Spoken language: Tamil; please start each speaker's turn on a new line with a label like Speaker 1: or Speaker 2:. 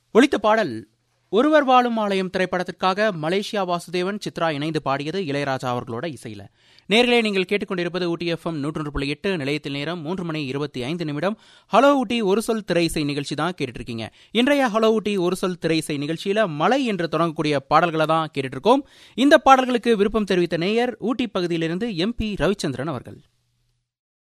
Speaker 1: ஒலித்த பாடல் ஒருவர் வாழும் ஆலயம் திரைப்படத்திற்காக மலேசியா வாசுதேவன், சித்ரா இணைந்து பாடியது இளையராஜா அவர்களோட இசையில. நேர்களே, நீங்கள் கேட்டுக்கொண்டிருப்பது ஊட்டி FM 101.8. நிலையத்தில் நேரம் 3:25. ஹலோ ஊட்டி ஒரு சொல் திரை இசை நிகழ்ச்சி தான் கேட்டுட்டு இருக்கீங்க. இன்றைய ஹலோ ஊட்டி ஒரு சொல் திரை இசை நிகழ்ச்சியில மலை என்று தொடங்கக்கூடிய பாடல்களை தான் கேட்டுட்டு இருக்கோம். இந்த பாடல்களுக்கு விருப்பம் தெரிவித்த நேயர் ஊட்டி பகுதியிலிருந்து MP ரவிச்சந்திரன் அவர்கள்.